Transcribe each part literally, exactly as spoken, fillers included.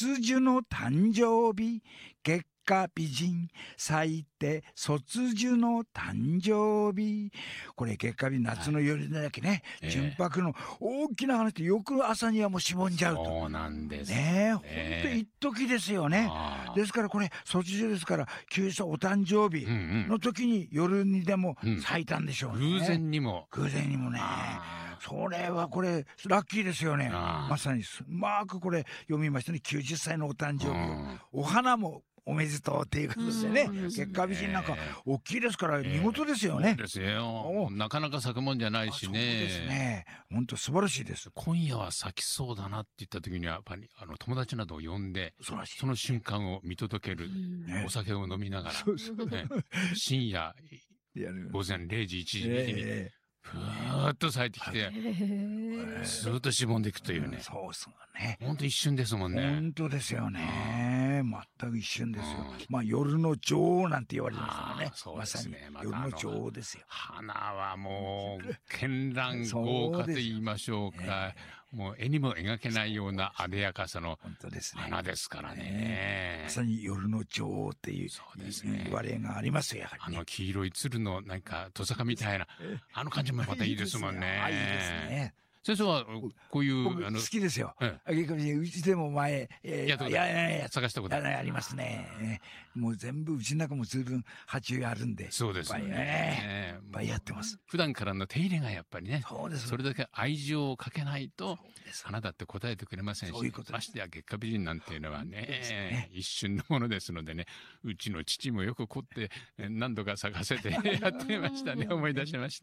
卒樹の誕生日、月下美人咲いて卒樹の誕生日。これ月下美人、夏の夜だけね、はい、純白の大きな花ってよく朝にはもうしぼんじゃうと。 そうなんですね。え、ほんと一時ですよね。ですからこれ卒樹ですから、急須お誕生日の時に夜にでも咲いたんでしょうね。 うんうん、偶然にも偶然にもね。それはこれラッキーですよね。まさにうまくこれ読みましたね。きゅうじゅっさいのお誕生日を、お花もおめでとうっていうことですよね。月下美人なんか大きいですから見事ですよね。 えー、ですよ。なかなか咲くもんじゃないしね。そうですね。本当素晴らしいです。 今夜は咲きそうだなって言った時にはやっぱりあの友達などを呼んで、その瞬間を見届ける、ね、お酒を飲みながら、そうそうね、深夜午前れいじいちじに、えーふーっと咲いてきて、スーッとしぼんでいくというね。 そうっすね。 本当一瞬ですもんね。 本当ですよね。全く一瞬ですよ。まあ夜の女王なんて言われますからね。 そうですね。 まさに夜の女王ですよ。 花はもう絢爛豪華と言いましょうか。もう絵にも描けないような艶やかさの花ですからね。 まさに夜の女王っていう言われがありますよ、やはり。 あの黄色い鶴のなんかトサカみたいな、あの感じもまたいいですもんね。 いいですね。 先生はこういう好きですよ。うちでも前やや探したことありますね。もう全部うちの中も随分鉢があるんで。 そうですね。 いっぱいやってます。 普段からの手入れがやっぱりね、それだけ愛情をかけないと花だって答えてくれませんし、ましてや月下美人なんていうのはね、一瞬のものですのでね、うちの父もよく凝って何度か咲かせてやってましたね。思い出しました。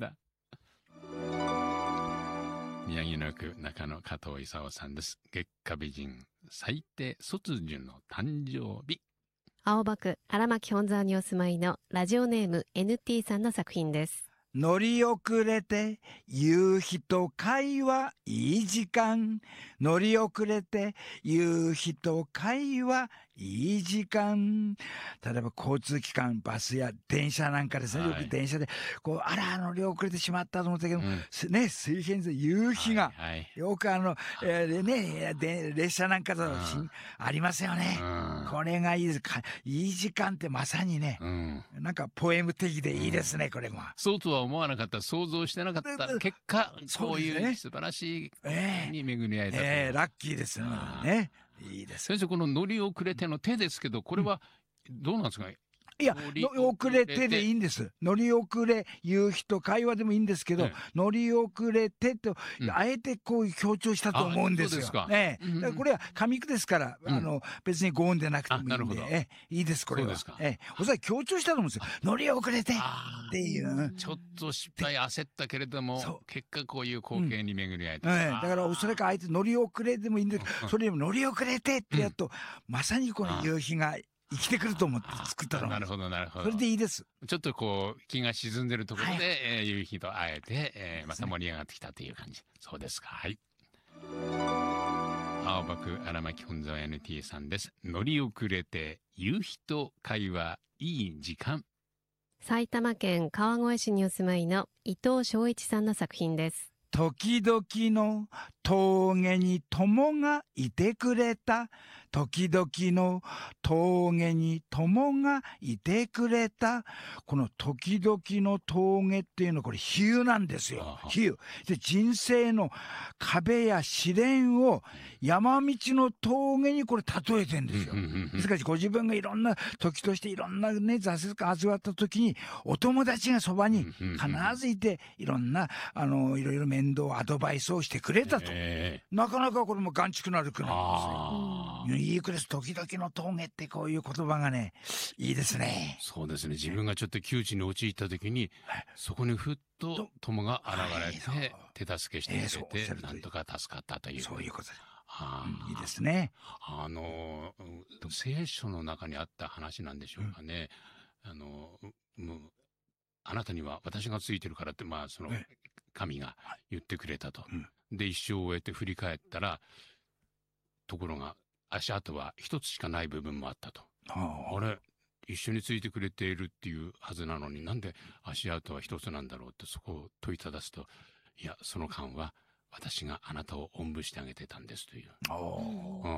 宮城野区中野加藤勲さんです。月下美人咲いて卒樹の誕生日。 青葉区荒牧本沢にお住まいのラジオネーム エヌティー さんの作品です。 乗り遅れて夕日と会話いい時間。乗り遅れて夕日と会話いい時間。例えば交通機関、バスや電車なんかですね、はい、よく電車でこうあら乗り遅れてしまったと思ったけど、うん、ね、水平線夕日が、はいはい、よくあの、えー、ねで列車なんかと、うん、ありますよね、うん、これがいいですか。いい時間ってまさにね、うん、なんかポエム的でいいですね、うん、これもそうとは思わなかった、想像してなかった結果、こういう素晴らしいに巡り合えたという、 えーえー、ラッキーですね。いいです。 先生、この乗り遅れての手ですけど、これはどうなんですか、うん、 いや、乗り遅れてでいいんです。乗り遅れ、夕日と会話でもいいんですけど、ええ、乗り遅れてと、うん、あえてこう強調したと思うんですよ。そうですか。ね、うん、これは上句ですから、うん、あの別に語音でなくてもいいんで、なるほど、えいいです、これは。そうですか。えおそらく強調したと思うんですよ。乗り遅れてっていう。 ちょっと失敗焦ったけれども、結果こういう光景に巡り合えた。うん、 ええ、だからおそらくあえて乗り遅れでもいいんですけど、それでも乗り遅れてってやると、うん、まさにこの夕日が生きてくると思って作ったの。 なるほどなるほど。 それでいいです。 ちょっとこう気が沈んでるところで、はい、えー、夕日と会えて、えー、また盛り上がってきたという感じ。そうですか。はい。青葉区荒牧本沢 エヌティー さんです。乗り遅れて夕日と会話いい時間。 埼玉県川越市にお住まいの伊藤昭一さんの作品です。 時々の峠に友がいてくれた。時々の峠に友がいてくれた。この時々の峠っていうのはこれ比喩なんですよ。比喩で、人生の壁や試練を山道の峠にこれ例えてんですよ。ですからご自分がいろんな時としていろんなね挫折が味わった時に、お友達がそばに必ずいて、いろんなあのいろいろ面倒アドバイスをしてくれたと、えー、なかなかこれも眼蓄なる句なんですよ。いい句です。時々の峠ってこういう言葉がねいいですね。 そうですね。自分がちょっと窮地に陥った時に、はい、そこにふっと友が現れて、はい、手助けしてくれて、えー、なんとか助かったという。 そういうことです。あ、うん、いいですね。 あの聖書の中にあった話なんでしょうかね。うん、あのもうあなたには私がついてるからって、まあその、えー神が言ってくれたと、うん、で一生を終えて振り返ったら、ところが足跡は一つしかない部分もあったと。あ, あれ一緒についてくれているっていうはずなのに、なんで足跡は一つなんだろうって、そこを問いただすと、いやその間は私があなたをおんぶしてあげてたんですという。